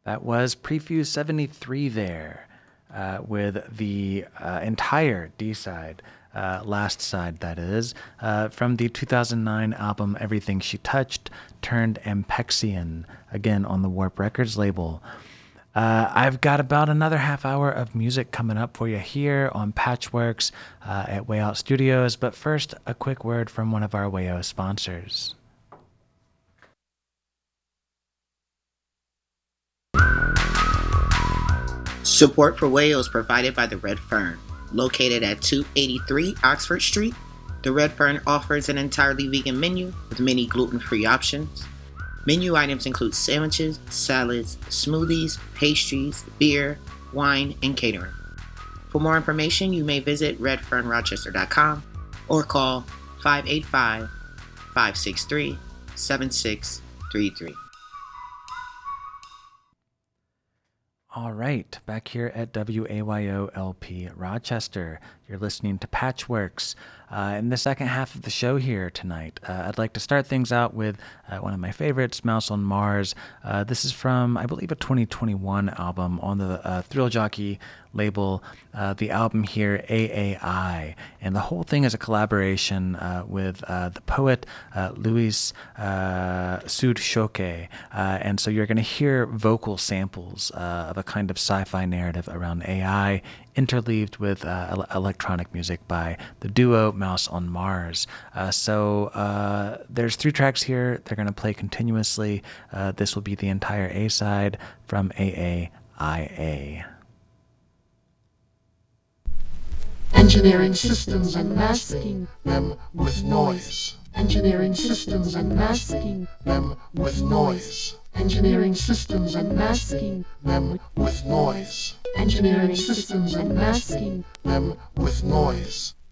That was Prefuse 73 there, with the entire D side, last side that is, from the 2009 album Everything She Touched turned Ampexian, again on the Warp Records label. I've got about another half hour of music coming up for you here on Patchworks at Way Out Studios, but first, a quick word from one of our Wayo sponsors. Support for Wayo is provided by the Red Fern. Located at 283 Oxford Street, the Red Fern offers an entirely vegan menu with many gluten-free options. Menu items include sandwiches, salads, smoothies, pastries, beer, wine, and catering. For more information, you may visit redfernrochester.com or call 585-563-7633. All right, back here at WAYO LP Rochester, you're listening to Patchworks. In the second half of the show here tonight, I'd like to start things out with one of my favorites, Mouse on Mars. This is from, I believe, a 2021 album on the Thrill Jockey label. The album here, AAI, and the whole thing is a collaboration with the poet Louis Sudshoke, and so you're going to hear vocal samples of a kind of sci-fi narrative around AI interleaved with electronic music by the duo Mouse on Mars. So there's 3 tracks here. They're going to play continuously. This will be the entire A-side from AAIA. Engineering systems and masking them with noise. Engineering systems and masking them with noise. Engineering systems and masking them with noise. Engineering systems and masking them with noise.